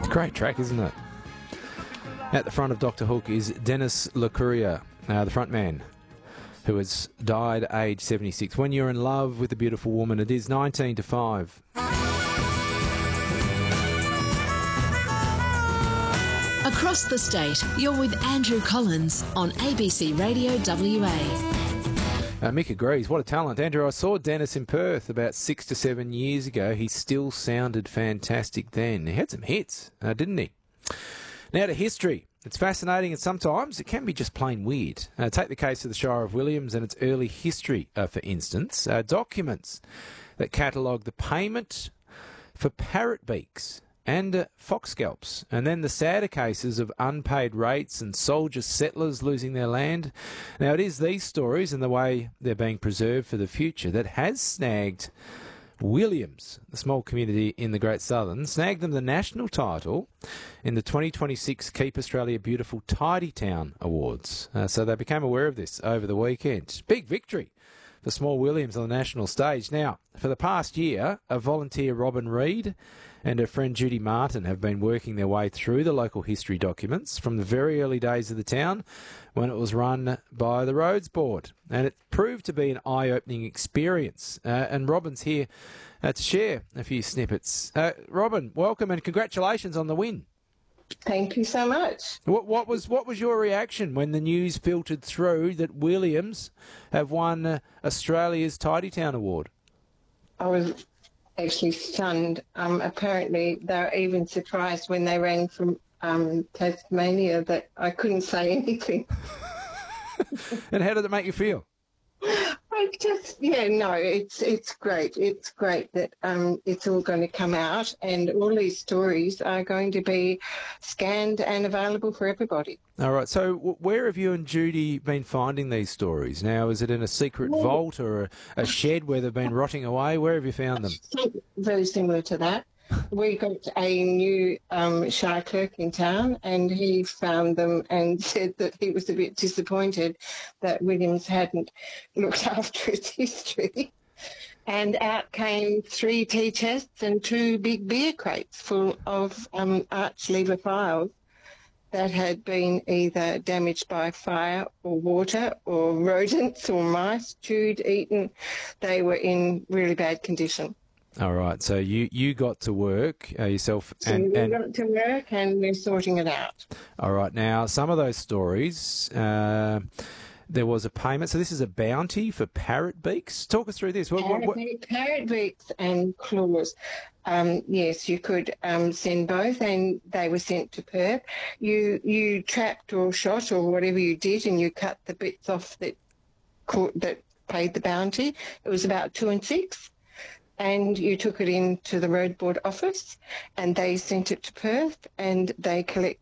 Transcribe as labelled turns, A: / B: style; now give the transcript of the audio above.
A: Great track, isn't it? At the front of Dr. Hook is Dennis LeCourier, the front man, who has died aged 76. When you're in love with a beautiful woman, it is 19 to 5.
B: Across the state, you're with Andrew Collins on ABC Radio WA.
A: Mick agrees. What a talent. Andrew, I saw Dennis in Perth about 6 to 7 years ago. He still sounded fantastic then. He had some hits, didn't he? Now to history. It's fascinating and sometimes it can be just plain weird. Take the case of the Shire of Williams and its early history, for instance. Documents that catalogue the payment for parrot beaks and fox scalps, and then the sadder cases of unpaid rates and soldier settlers losing their land. Now, it is these stories and the way they're being preserved for the future that has snagged Williams, the small community in the Great Southern, snagged them the national title in the 2026 Keep Australia Beautiful Tidy Town Awards. So they became aware of this over the weekend. Big victory for small Williams on the national stage. Now, for the past year, a volunteer, Robin Reid, and her friend Judy Martin have been working their way through the local history documents from the very early days of the town when it was run by the Roads Board. And it proved to be an eye-opening experience. And Robin's here to share a few snippets. Robin, welcome and congratulations on the win.
C: Thank you so much.
A: What was your reaction when the news filtered through that Williams have won Australia's Tidy Town Award?
C: I was actually stunned. Apparently, they were even surprised when they rang from Tasmania that I couldn't say anything.
A: And how did it make you feel?
C: It's great. It's great that it's all going to come out and all these stories are going to be scanned and available for everybody.
A: All right. So where have you and Judy been finding these stories? Now, is it in a secret vault or a shed where they've been rotting away? Where have you found them?
C: Very similar to that. We got a new Shire clerk in town and he found them and said that he was a bit disappointed that Williams hadn't looked after its history. And out came 3 tea chests and 2 big beer crates full of arch lever files that had been either damaged by fire or water or rodents or mice, chewed, eaten. They were in really bad condition.
A: All right, so you got to work yourself.
C: We got to work and we're sorting it out.
A: All right, now some of those stories, there was a payment. So this is a bounty for parrot beaks. Talk us through this.
C: Parrot beaks and claws. Yes, you could send both and they were sent to Perth. You trapped or shot or whatever you did and you cut the bits off that paid the bounty. It was about 2 and 6. And you took it into the Road Board office and they sent it to Perth and they collect